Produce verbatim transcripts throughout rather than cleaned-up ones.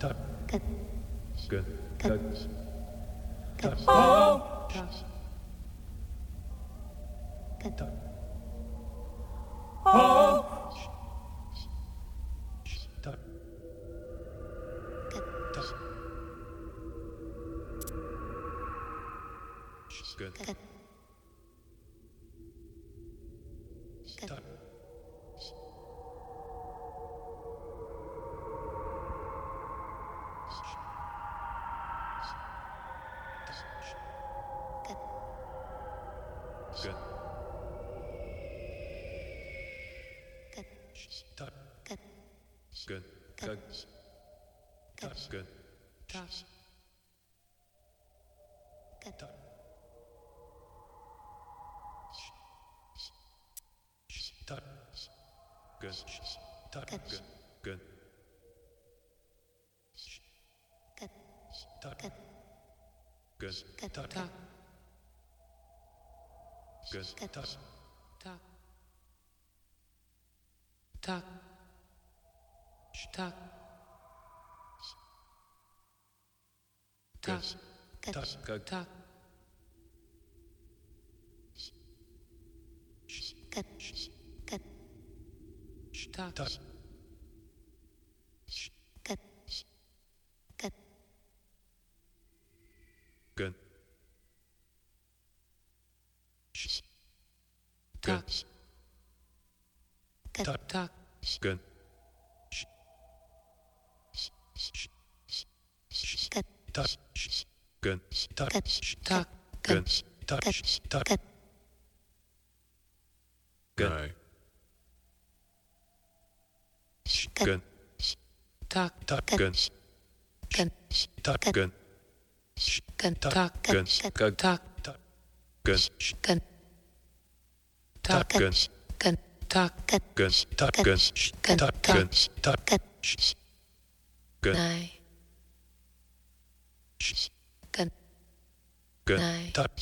Tag. Good. Good. Good. Tag. Good. Oh. Good. Tag. Oh. Tag. Good. Tag. Good. Good. Good. Tag. Good. Good. Good. Tag. Good. Good. Good. Tag. Good. Good. Good. Tag. Tag. Good. Tag. Good. Good. Good. Good. Tag. Good. Good. Good. Tag. Tag. Good. Good. Tag. Tag. Tag. Tag. Good. Good. Tag. Good. Tag. Good. Good. Tag. Tag. Good. Good. Good. Tag. Good. Tag. Tag. Good. Good. Tag. Good. Tag. Good. Tag. Good. Good. Tag. Good. Tag. Good. Good. Good. Good. Tag. Tag. Good. Good. Good. Tag. Good. Good. Good. Tag. Tag. Good. Good. Good. Tag. Tag. Good. Good. Tag. Tag. Good. Good. Tag. Good. Good. Tag. Good. Good. Good. Tag. Tag. Good. Tag. Good. Good. Nine. Good. Good. Nine. Tag.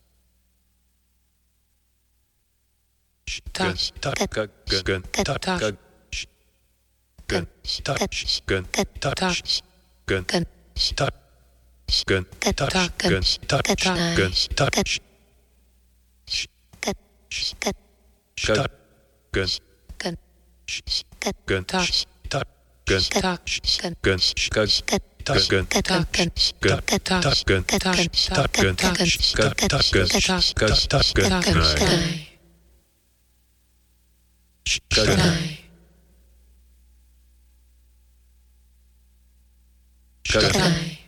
Tag. Good. Tag. Good. Good. Good. Good. Good. Tag. Tag. Good. Good. Tag. Good. Good. Good. Tag. Tag. Good. Good. Tag. Good. Good. Tag. Tag. Good. Tag. Good. Nine. Good. Tag. Good. Good. Good. Tag. Good. Good. Good. Good. Tag. Tag. Good. Tag. Good. Good. Good. Good. Tag. Good. Good. Tag. Good. Good. Good. Tag. Tag. Good. Good. Tag. Good. Tag. Good. Good. Good. Good. Tag. Good. Good. Tag. Good. Tag. Good. Tag. Good. Good. Nine. Good. Good. Nine. Good. Good. Nine.